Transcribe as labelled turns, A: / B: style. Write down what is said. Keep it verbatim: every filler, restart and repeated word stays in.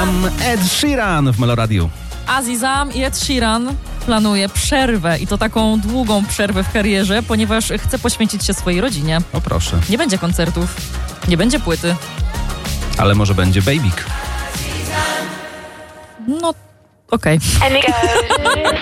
A: Azizam, Ed Sheeran w Meloradiu.
B: Azizam i Ed Sheeran planuje przerwę i to taką długą przerwę w karierze, ponieważ chce poświęcić się swojej rodzinie.
A: O proszę.
B: Nie będzie koncertów, nie będzie płyty.
A: Ale może będzie Babyk.
B: No, okej. Okay.